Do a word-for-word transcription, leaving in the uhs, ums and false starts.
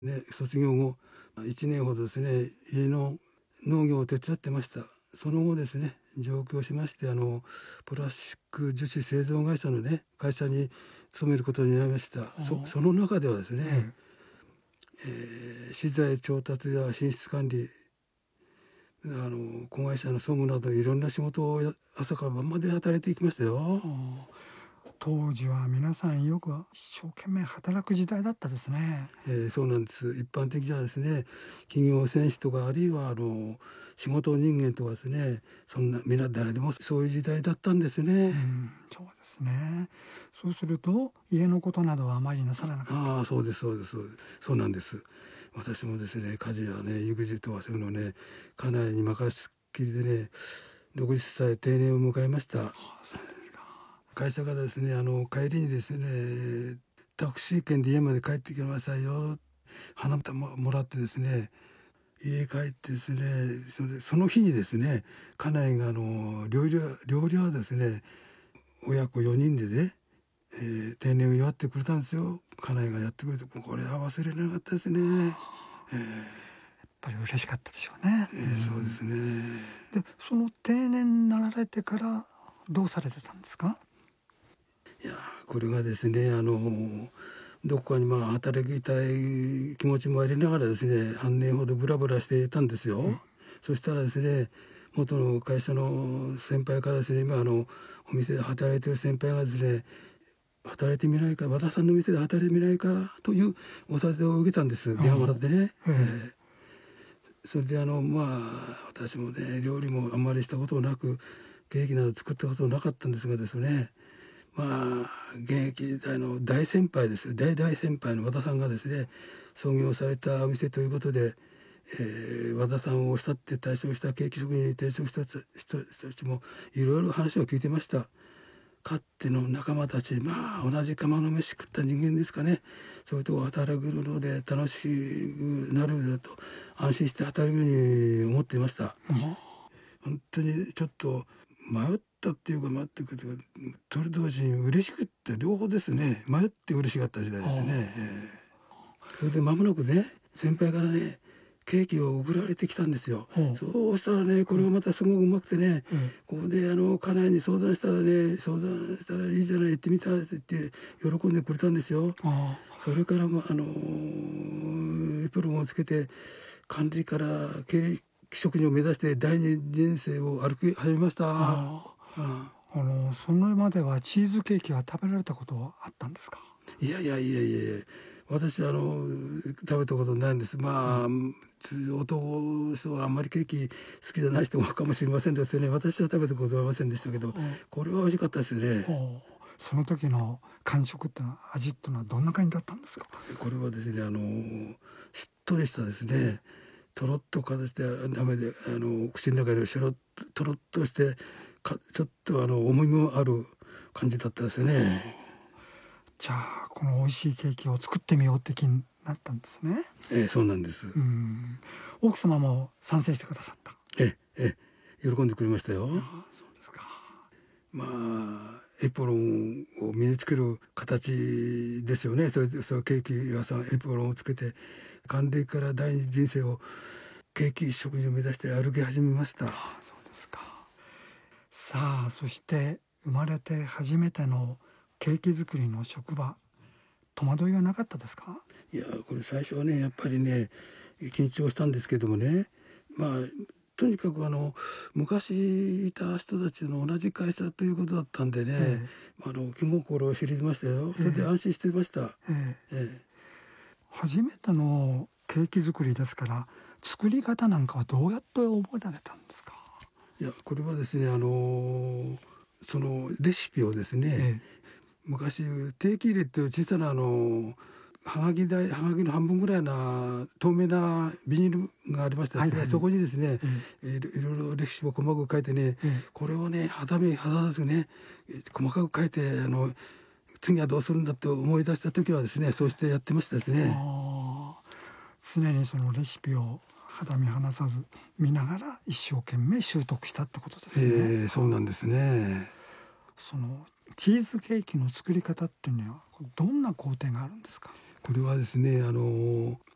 ね、卒業後いちねんほどですね、家の農業を手伝ってました。その後ですね、上京しまして、あのプラスチック樹脂製造会社のね会社に勤めることになりました。そ, その中ではですね、えー、資材調達や品質管理、あの子会社の総務などいろんな仕事を朝から晩まで働いていきましたよ。 当時は皆さんよく一生懸命働く時代だったですね。 えー、そうなんです。一般的にはですね、企業戦士とかあるいはあの仕事人間とかですね、そんな皆誰でもそういう時代だったんですね。 うん、そうですね。そうすると家のことなどはあまりなさらなかった。 ああ、そうですそうですそうです。そうなんです。私もですね、家事やね育児とかそういうのをね家内に任せっきりでね、ろくじゅっさい定年を迎えました。 ああ、そうですか。 会社からですね、あの帰りにですね、タクシー券で家まで帰ってきなさいよ、花束ももらってですね、家帰ってですね、それその日にですね、家内があの料理料理はですね、親子よにんでね、えー、定年を祝ってくれたんですよ。家内がやってくれて、これは忘れられなかったですね。えー、やっぱり嬉しかったでしょうね。 えー、そうですね。 で、その定年になられてからどうされてたんですか？ いやこれがですね、あのどこかにまあ働きたい気持ちもありながらですね、半年ほどブラブラしていたんですよ。うん、そしたらですね、元の会社の先輩からですね、今あのお店で働いてる先輩がですね、働いてみないか、和田さんの店で働いてみないかというお誘いを受けたんです。電話もらってね。えー、それであのまあ私もね料理もあんまりしたことなく、ケーキなど作ったことなかったんですがですね、まあ現役時代の大先輩です、大大先輩の和田さんがですね創業されたお店ということで、えー、和田さんを慕って退職したケーキ職人に転職した人たちもいろいろ話を聞いてました。かつての仲間たち、まあ同じ釜の飯食った人間ですかね、そういうとこ働くので楽しくなると安心して働くように思っていました。うん、本当にちょっと迷ったっていうか迷ってくるとれ同時に嬉しくって両方ですね。迷って嬉しかった時代ですね。えー、それで間もなくね、先輩からねケーキを送られてきたんですよ。そうしたらね、これがまたすごくうまくてね、うん、ここであの家内に相談したらね、相談したらいいじゃない、行ってみたって言って喜んでくれたんですよ。それからもあのエプロンをつけて管理から経理職人を目指して第二人生を歩き始めました。あああのそれまではチーズケーキは食べられたことはあったんですか？ いやいやいやいや、私あの食べたことないんです。まあ、うん、男の人はあんまりケーキ好きじゃない人かもしれませんですよね。私は食べたことはありませんでしたけど、うん、これは美味しかったですね。 その時の感触ってのは味っていうのはどんな感じだったんですか？ これはですね、あのしっとりしたですね、とろっとかしてダメで、あの口の中でしょろっととろっとしてかちょっとあの重みもある感じだったですね。 じゃあこの美味しいケーキを作ってみようって気になったんですね。 ええ、そうなんです。 うん、奥様も賛成してくださった？ ええ、喜んでくれましたよ。 ああ、そうですか。 まあエプロンを身につける形ですよね。それでそうケーキ屋さんエプロンをつけて還暦から第二人生をケーキ職人を目指して歩き始めました。 ああ、そうですか。さあ、そして生まれて初めてのケーキ作りの職場、戸惑いはなかったですか？ いやこれ最初はねやっぱりね緊張したんですけどもね、まあとにかくあの昔いた人たちの同じ会社ということだったんでね、ええ、あの気心を知りましたよ。それで安心していました。ええええ、 初めてのケーキ作りですから、作り方なんかはどうやって覚えられたんですか？ いやこれはですね、あのそのレシピをですね、ええ、昔定期入れっていう小さなあのはがき台はがきの半分ぐらいな透明なビニールがありましてですね、はいはい、そこにですね、えー、いろいろ歴史も細かく書いてね、えー、これをね肌身肌立つね細かく書いてあの次はどうするんだって思い出した時はですね、そうしてやってましたですね。 あ、常にそのレシピを肌身離さず見ながら一生懸命習得したってことですね。 えー、そうなんですね。 そのチーズケーキの作り方っていうのはどんな工程があるんですか？ これはですね、あの